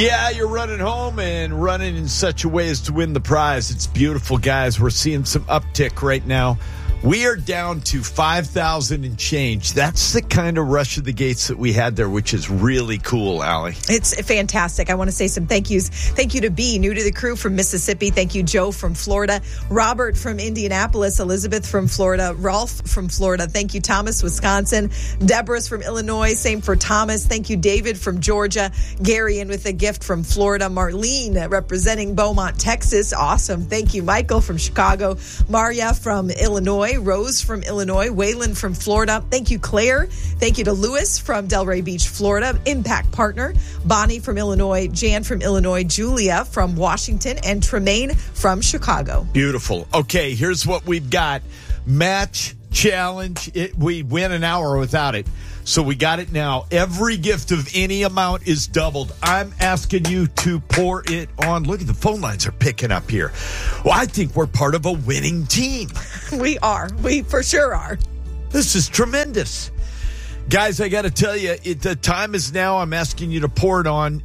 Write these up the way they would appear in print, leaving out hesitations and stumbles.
Yeah, you're running home and running in such a way as to win the prize. It's beautiful, guys. We're seeing some uptick right now. We are down to 5,000 and change. That's the kind of rush of the gates that we had there, which is really cool, Allie. It's fantastic. I want to say some thank yous. Thank you to B, new to the crew from Mississippi. Thank you, Joe from Florida. Robert from Indianapolis. Elizabeth from Florida. Rolf from Florida. Thank you, Thomas, Wisconsin. Deborah's from Illinois. Same for Thomas. Thank you, David from Georgia. Gary in with a gift from Florida. Marlene representing Beaumont, Texas. Awesome. Thank you, Michael from Chicago. Maria from Illinois. Rose from Illinois. Waylon from Florida. Thank you, Claire. Thank you to Lewis from Delray Beach, Florida. Impact Partner. Bonnie from Illinois. Jan from Illinois. Julia from Washington. And Tremaine from Chicago. Beautiful. Okay, here's what we've got. Match challenge. We went an hour without it. So we got it now. Every gift of any amount is doubled. I'm asking you to pour it on. Look at the phone lines are picking up here. Well, I think we're part of a winning team. We are. We for sure are. This is tremendous. Guys, I got to tell you, the time is now. I'm asking you to pour it on.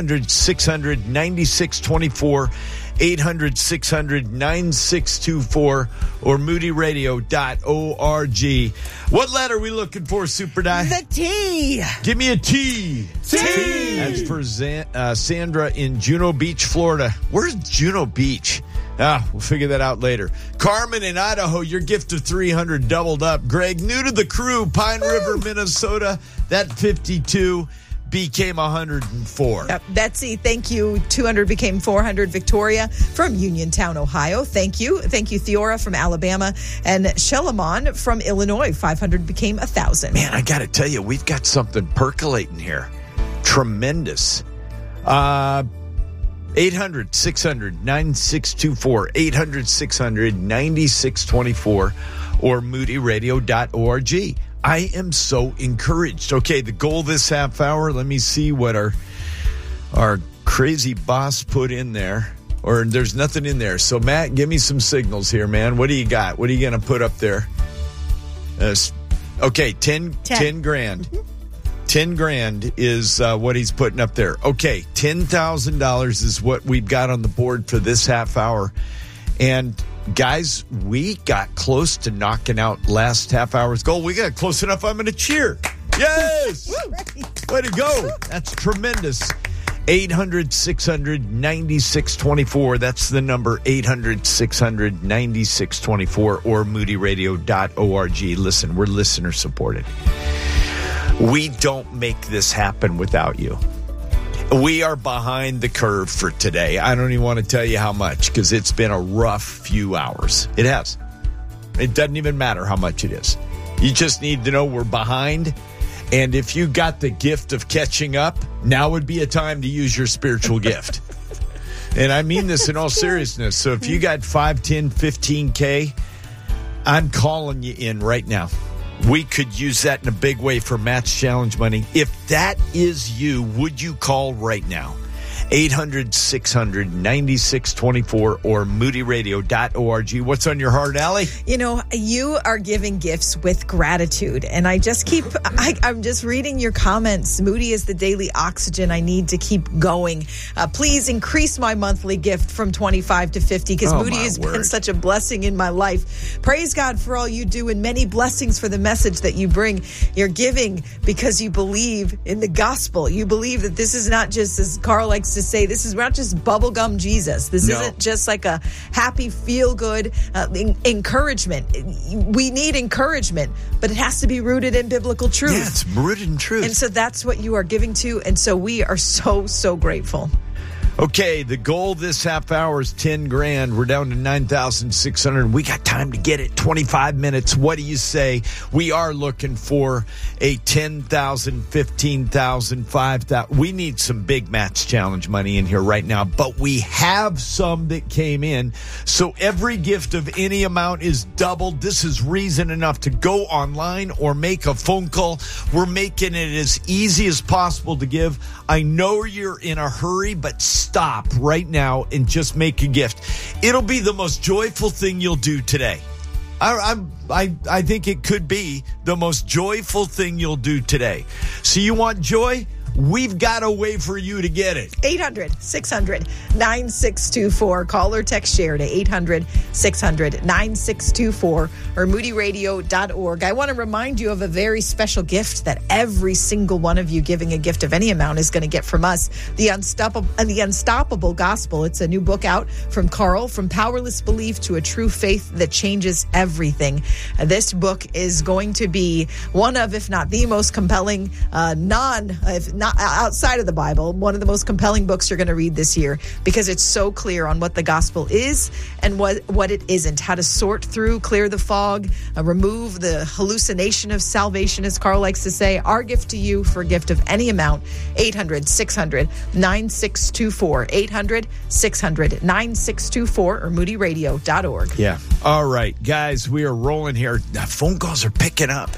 800-600-9624. 800-600-9624 or moodyradio.org. What letter are we looking for, Super Di? The T. Give me a T. T. That's for Sandra in Juno Beach, Florida. Where's Juno Beach? We'll figure that out later. Carmen in Idaho, your gift of 300 doubled up. Greg, new to the crew, Pine River, Minnesota. That 52 became 104. Yep. Betsy, thank you. 200 became 400. Victoria from Uniontown, Ohio. Thank you. Thank you, Theora from Alabama. And Shelamon from Illinois. 500 became 1,000. Man, I got to tell you, we've got something percolating here. Tremendous. 800-600-9624. 800-600-9624 or moodyradio.org. I am so encouraged. Okay, the goal this half hour, let me see what our crazy boss put in there. Or there's nothing in there. So, Matt, give me some signals here, man. What do you got? What are you going to put up there? Okay, 10 grand. 10 grand is what he's putting up there. Okay, $10,000 is what we've got on the board for this half hour. And guys, we got close to knocking out last half hour's goal. We got close enough. I'm going to cheer. Yes. Way to go. That's tremendous. 800-600-9624. That's the number, 800-600-9624 or moodyradio.org. Listen, we're listener supported. We don't make this happen without you. We are behind the curve for today. I don't even want to tell you how much because it's been a rough few hours. It has. It doesn't even matter how much it is. You just need to know we're behind. And if you got the gift of catching up, now would be a time to use your spiritual gift. And I mean this in all seriousness. So if you got 5, 10, 15K, I'm calling you in right now. We could use that in a big way for Match Challenge money. If that is you, would you call right now? 800-600-9624 or moodyradio.org. What's on your heart, Allie? You know, you are giving gifts with gratitude. And I just I'm just reading your comments. Moody is the daily oxygen I need to keep going. Please increase my monthly gift from 25 to 50 because Moody has been such a blessing in my life. Praise God for all you do and many blessings for the message that you bring. You're giving because you believe in the gospel. You believe that this is not just, as Carl likes to say, this is not just bubblegum Jesus. This isn't just like a happy, feel-good encouragement. We need encouragement, but it has to be rooted in biblical truth. Yeah, it's rooted in truth. And so that's what you are giving to, and so we are so, so grateful. Okay, the goal this half hour is 10 grand. We're down to 9,600. We got time to get it. 25 minutes. What do you say? We are looking for a 10,000, 15,000, 5,000. We need some big Match Challenge money in here right now, but we have some that came in. So every gift of any amount is doubled. This is reason enough to go online or make a phone call. We're making it as easy as possible to give. I know you're in a hurry, but stop right now and just make a gift. It'll be the most joyful thing you'll do today. I think it could be the most joyful thing you'll do today. So you want joy? we've got a way for you to get it. 800-600-9624. Call or text share to 800-600-9624 or moodyradio.org. I want to remind you of a very special gift that every single one of you giving a gift of any amount is going to get from us. The Unstoppable Gospel. It's a new book out from Carl, From Powerless Belief to a True Faith That Changes Everything. This book is going to be one of, if not the most compelling, if not outside of the Bible, one of the most compelling books you're going to read this year, because it's so clear on what the gospel is and what it isn't, how to sort through, clear the fog, remove the hallucination of salvation, as Carl likes to say. Our gift to you for a gift of any amount, 800-600-9624, 800-600-9624 or moodyradio.org. Yeah. All right, guys, we are rolling here. Phone calls are picking up.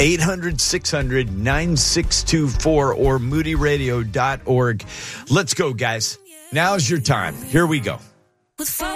800-600-9624 or moodyradio.org. Let's go, guys. Now's your time. Here we go.